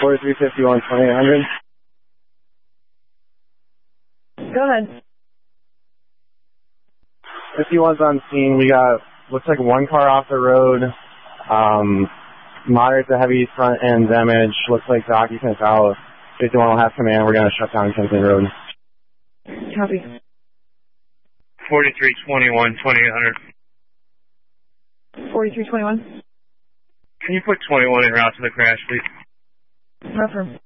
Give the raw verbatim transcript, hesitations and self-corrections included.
forty-three fifty-one, twenty-eight hundred. Go ahead. fifty-one's on scene. We got, looks like one car off the road. Um, moderate to heavy front end damage. Looks like the occupant's out. fifty-one will have command. We're going to shut down Kensington Road. Copy. forty-three twenty-one, twenty-eight hundred. forty-three twenty-one. Can you put twenty-one en route to the crash, please? Affirm.